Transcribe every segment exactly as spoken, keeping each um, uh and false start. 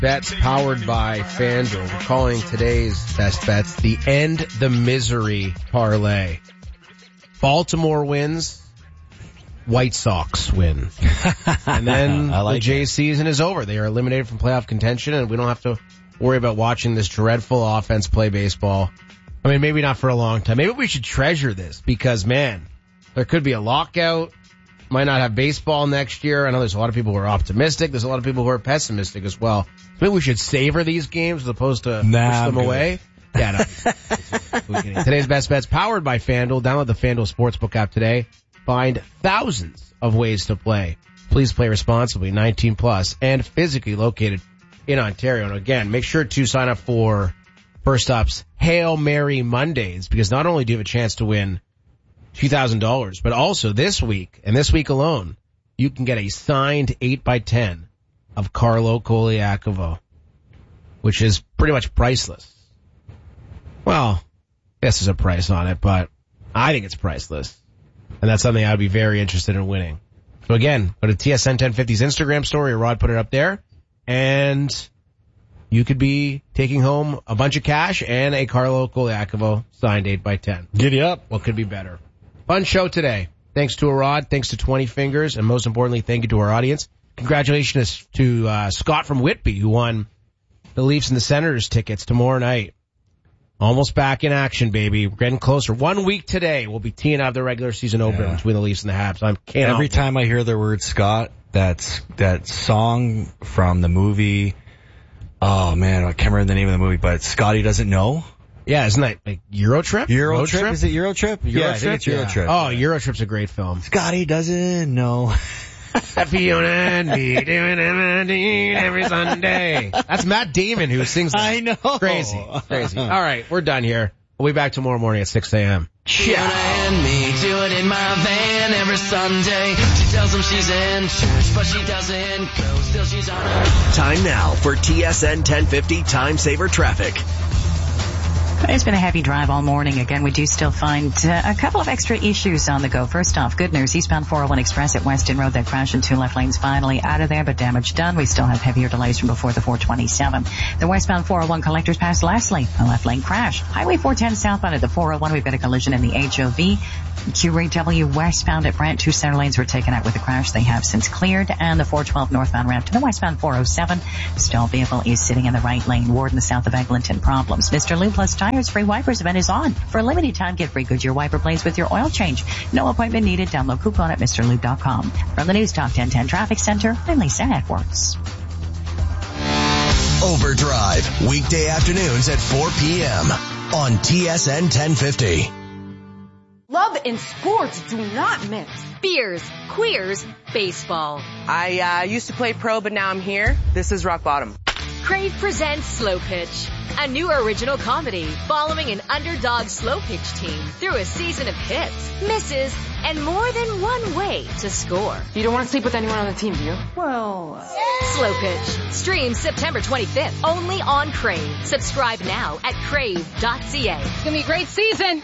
Bets powered by FanDuel. We're calling today's best bets the End the Misery parlay. Baltimore wins, White Sox win. And then like the Jays it. season is over. They are eliminated from playoff contention, and we don't have to worry about watching this dreadful offense play baseball. I mean, maybe not for a long time. Maybe we should treasure this because, man, there could be a lockout. Might not have baseball next year. I know there's a lot of people who are optimistic. There's a lot of people who are pessimistic as well. Maybe we should savor these games as opposed to nah, push them I'm away. Good. Yeah, no. Today's best bets powered by FanDuel. Download the FanDuel Sportsbook app today. Find thousands of ways to play. Please play responsibly, nineteen plus, and physically located in Ontario. And again, make sure to sign up for First Stop's Hail Mary Mondays, because not only do you have a chance to win two thousand dollars, but also this week, and this week alone, you can get a signed eight by ten of Carlo Colaiacovo, which is pretty much priceless. Well, yes, there's a price on it, but I think it's priceless. And that's something I'd be very interested in winning. So again, go to T S N ten fifty's Instagram story, or Rod put it up there, and you could be taking home a bunch of cash and a Carlo Colaiacovo signed eight by ten. Giddy up. What could be better? Fun show today. Thanks to Arad, thanks to twenty Fingers, and most importantly, thank you to our audience. Congratulations to uh, Scott from Whitby, who won the Leafs and the Senators tickets tomorrow night. Almost back in action, baby. We're getting closer. One week today, we'll be teeing out the regular season opener yeah. between the Leafs and the Habs. I'm can't Every time I hear the word Scott, that's that song from the movie. Oh man, I can't remember the name of the movie, but Scotty Doesn't Know. Yeah, isn't that like Euro Trip? Euro Road Trip? Trip? Is it Euro Trip? Euro yeah, Trip? I think it's Euro yeah. Trip. Oh, Euro Trip's a great film. Scotty doesn't know. Fiona and me doing everything every Sunday. That's Matt Damon who sings that. I know. Crazy. Crazy. All right, we're done here. We'll be back tomorrow morning at six a.m. Fiona and me do it in my van every Sunday. She tells them she's in church, but she doesn't go. Still she's on her. Time now for T S N ten fifty Time Saver Traffic. It's been a heavy drive all morning. Again, we do still find uh, a couple of extra issues on the go. First off, good news. Eastbound four oh one Express at Weston Road, that crash in two left lanes finally out of there, but damage done. We still have heavier delays from before the four twenty-seven. The westbound four oh one Collectors Pass Leslie, a left lane crash. Highway four ten southbound at the four oh one, we've got a collision in the H O V. Q R W westbound at Brant, two center lanes were taken out with a crash. They have since cleared. And the four twelve northbound ramp to the westbound four oh seven. Stalled vehicle is sitting in the right lane. Ward in the south of Eglinton. Problems. Mister Lou Plus Tires free wipers event is on. For a limited time, get free Goodyear wiper blades with your oil change. No appointment needed. Download coupon at Mr Lube dot com. From the News Talk ten ten Traffic Center, I'm Lisa Edwards. Overdrive, weekday afternoons at four p.m. on T S N ten fifty. Love and sports do not mix. Beers, queers, baseball. I uh, used to play pro, but now I'm here. This is rock bottom. Crave presents Slow Pitch, a new original comedy following an underdog slow pitch team through a season of hits, misses, and more than one way to score. You don't want to sleep with anyone on the team, do you? Well, uh... Slow Pitch streams September twenty-fifth only on Crave. Subscribe now at crave dot c a. It's gonna be a great season.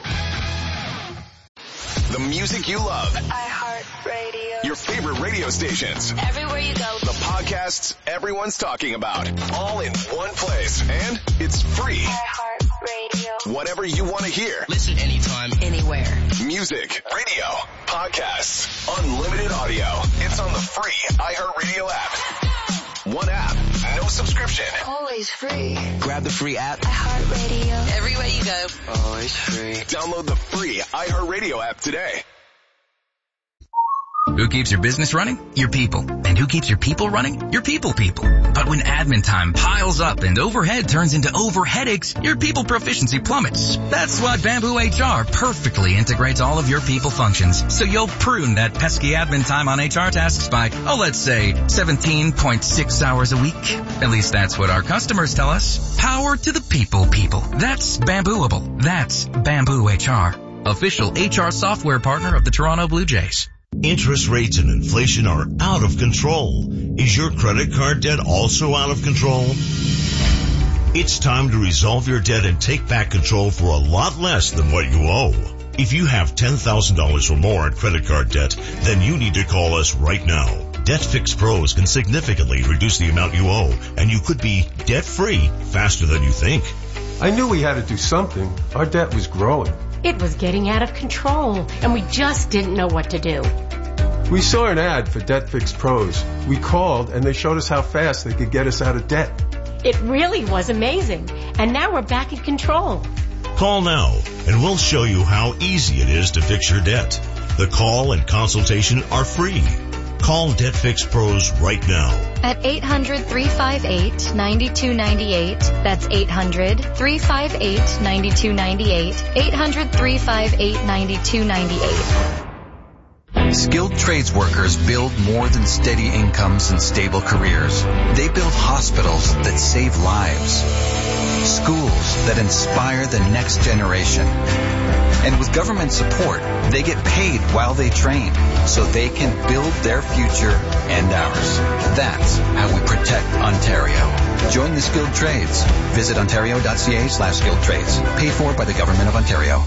The music you love. iHeartRadio. Your favorite radio stations. Everywhere you go. The podcasts everyone's talking about. All in one place. And it's free. iHeartRadio. Whatever you want to hear. Listen anytime, anywhere. Music, radio, podcasts, unlimited audio. It's on the free iHeartRadio app. One app, no subscription. Always free. Grab the free app. iHeartRadio. Everywhere you go. Always free. Download the free iHeartRadio app today. Who keeps your business running? Your people. And who keeps your people running? Your people people. But when admin time piles up and overhead turns into over headaches, your people proficiency plummets. That's why Bamboo H R perfectly integrates all of your people functions. So you'll prune that pesky admin time on H R tasks by, oh, let's say seventeen point six hours a week. At least that's what our customers tell us. Power to the people people. That's Bambooable. That's Bamboo H R. Official H R software partner of the Toronto Blue Jays. Interest rates and inflation are out of control. Is your credit card debt also out of control? It's time to resolve your debt and take back control for a lot less than what you owe. If you have ten thousand dollars or more in credit card debt, then you need to call us right now. Debt Fix Pros can significantly reduce the amount you owe, and you could be debt-free faster than you think. I knew we had to do something. Our debt was growing. It was getting out of control, and we just didn't know what to do. We saw an ad for Debt Fix Pros. We called, and they showed us how fast they could get us out of debt. It really was amazing, and now we're back in control. Call now, and we'll show you how easy it is to fix your debt. The call and consultation are free. Call Debt Fix Pros right now. At eight hundred, three five eight, nine two nine eight. That's eight hundred, three five eight, nine two nine eight. eight hundred, three five eight, nine two nine eight. Skilled trades workers build more than steady incomes and stable careers. They build hospitals that save lives, schools that inspire the next generation. And with government support, they get paid while they train so they can build their future and ours. That's how we protect Ontario. Join the skilled trades. Visit ontario.ca slash skilled trades. Paid for by the Government of Ontario.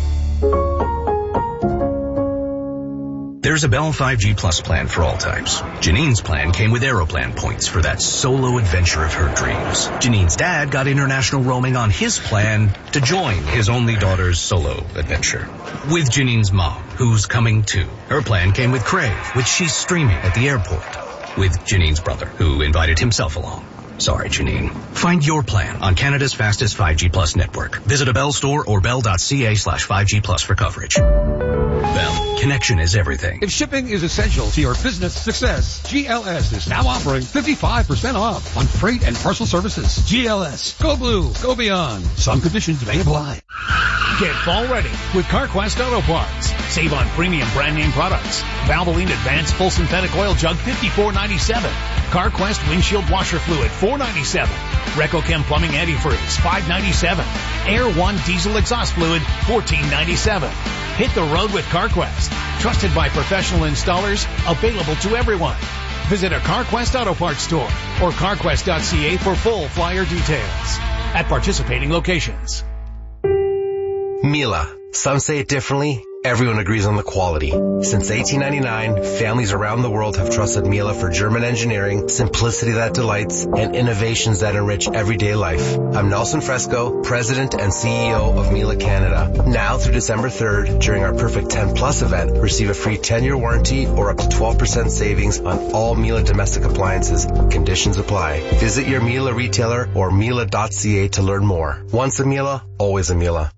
There's a Bell five G Plus plan for all types. Janine's plan came with Aeroplan points for that solo adventure of her dreams. Janine's dad got international roaming on his plan to join his only daughter's solo adventure. With Janine's mom, who's coming too. Her plan came with Crave, which she's streaming at the airport. With Janine's brother, who invited himself along. Sorry, Janine. Find your plan on Canada's fastest five G Plus network. Visit a Bell store or bell.ca slash 5G Plus for coverage. Bell, connection is everything. If shipping is essential to your business success, G L S is now offering fifty-five percent off on freight and parcel services. G L S. Go blue. Go beyond. Some conditions may apply. Get fall ready with CarQuest Auto Parts. Save on premium brand name products. Valvoline Advanced Full Synthetic Oil Jug fifty-four ninety-seven. CarQuest Windshield Washer Fluid four ninety-seven. RecoChem Plumbing Antifreeze five ninety-seven. Air One Diesel Exhaust Fluid fourteen ninety-seven. Hit the road with CarQuest. Trusted by professional installers, available to everyone. Visit a CarQuest Auto Parts store or carquest dot c a for full flyer details. At participating locations. Miele. Some say it differently. Everyone agrees on the quality. Since eighteen ninety-nine, families around the world have trusted Miele for German engineering, simplicity that delights, and innovations that enrich everyday life. I'm Nelson Fresco, President and C E O of Miele Canada. Now through December third, during our Perfect ten Plus event, receive a free ten-year warranty or up to twelve percent savings on all Miele domestic appliances. Conditions apply. Visit your Miele retailer or miele dot c a to learn more. Once a Miele, always a Miele.